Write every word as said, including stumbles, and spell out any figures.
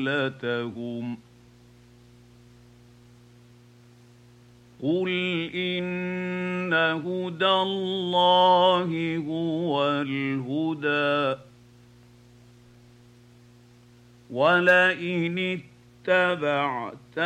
قِبْلَتَهُمْ قُلْ إِنَّ هُدَى اللَّهِ هُوَ الْهُدَىٰ وَلَئِنِ اتَّبَعْتَ